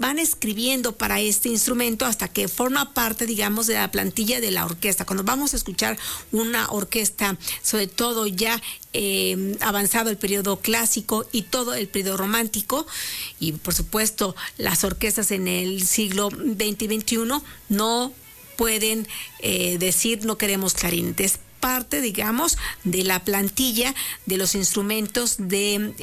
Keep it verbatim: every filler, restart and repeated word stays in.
van escribiendo para este instrumento hasta que forma parte, digamos, de la plantilla de la orquesta. Cuando vamos a escuchar una orquesta, sobre todo ya eh, avanzado el periodo clásico y todo el periodo romántico, y por supuesto las orquestas en el siglo veinte y veintiuno no pueden eh, decir no queremos clarinetes. Parte, digamos, de la plantilla de los instrumentos de